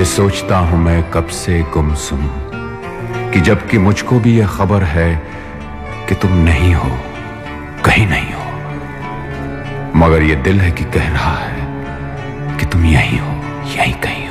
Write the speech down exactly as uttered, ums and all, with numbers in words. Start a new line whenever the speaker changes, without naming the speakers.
सोचता हूं मैं कब से गुमसुम, कि जबकि मुझको भी यह खबर है कि तुम नहीं हो, कहीं नहीं हो, मगर यह दिल है कि कह रहा है कि तुम यहीं हो, यहीं कहीं हो।